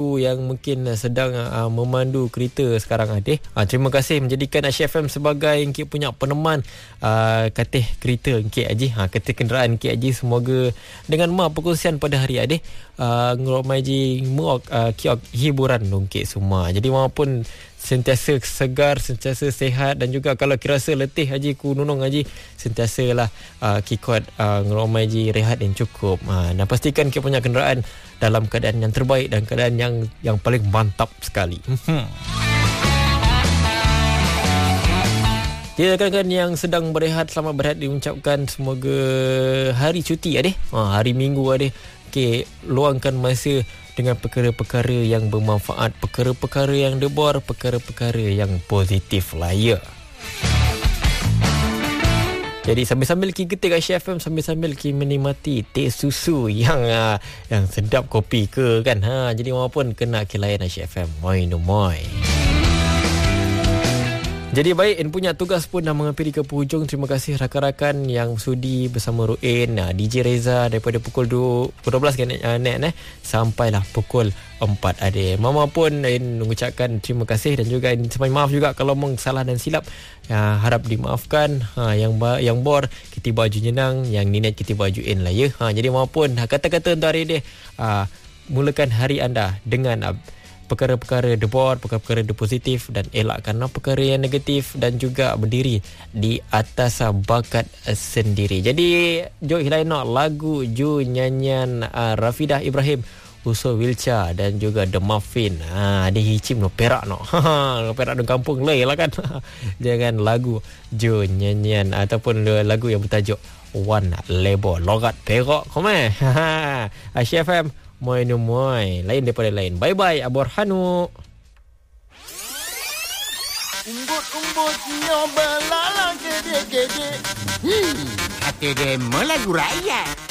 yang mungkin sedang memandu kereta sekarang Adih. Terima kasih menjadikan Asyik FM sebagai Encik punya peneman katih kereta Encik Haji. Katih kenderaan Encik Haji, semoga dengan perkongsian pada hari Adih ngeromai ji kiok hiburan Encik semua. Jadi maupun sentiasa segar, sentiasa sehat, dan juga kalau kirasa letih Haji ku nunung Haji, sentiasalah kikot ngeromai ji rehat yang cukup. Dan pastikan kita punya kenderaan dalam keadaan yang terbaik dan keadaan yang paling mantap sekali. Jadi rakan-rakan yang sedang berehat, selamat berehat diucapkan. Semoga hari cuti Adih, hari Minggu Adih, luangkan masa dengan perkara-perkara yang bermanfaat, perkara-perkara yang debar, perkara-perkara yang positif lah ya. Jadi sambil-sambil kita ketik Asyik FM, sambil-sambil kita menikmati teh susu yang sedap, kopi ke kan. Jadi maupun kena layan Asyik FM. Moi no moi. Jadi baik, In punya tugas pun dah menghampiri ke penghujung. Terima kasih rakan-rakan yang sudi bersama Ruin, DJ Reza daripada pukul 12 kan sampailah pukul 4 ada. Mama pun In mengucapkan terima kasih, dan juga In semai maaf juga kalau salah dan silap. Harap dimaafkan. Yang bor kita baju jenang, yang niat kita baju In lah ya. Jadi maupun kata-kata untuk hari ini, mulakan hari anda dengan perkara-perkara debor, perkara-perkara positif, dan elakkanlah perkara yang negatif, dan juga berdiri di atas bakat sendiri. Jadi Jo hilaino lagu Jo nyanyian Rafidah Ibrahim, Uso Wilcha, dan juga The Muffin. Dia hicim no perak no. Perak di kampung lah kan. Jangan lagu Jo nyanyian ataupun lagu yang bertajuk One Lebo Logat Perak. Komen. Asyik FM. Moi no moi, lain daripada lain. Bye bye Abor Hanu. Umbut-umbutnya belala gede-gede. Kata dia melagu rakyat.